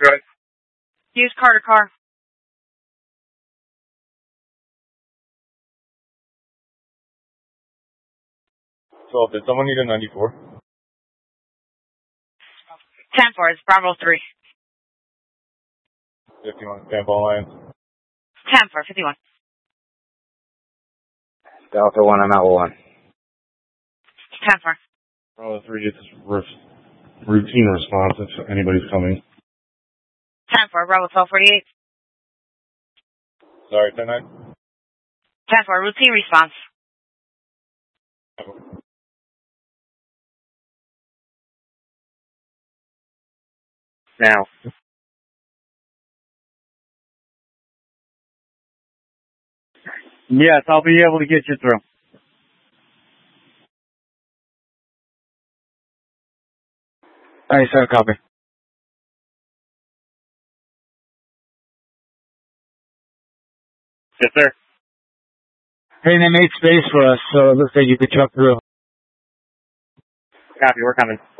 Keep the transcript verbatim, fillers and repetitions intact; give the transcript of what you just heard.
Right. Use car to car. So, did someone need a ninety-four? ten four, it's Bravo three. fifty-one, Tampa Alliance. ten four, fifty-one. Delta one, I'm at one. ten four. Bravo three, it's routine response if anybody's coming. ten four, Bravo twelve forty-eight. Sorry, ten nine? ten four, routine response. Now. Yes, I'll be able to get you through. All right, sir, copy. Yes, sir. Hey, they made space for us, so it looks like you could truck through. Copy, we're coming.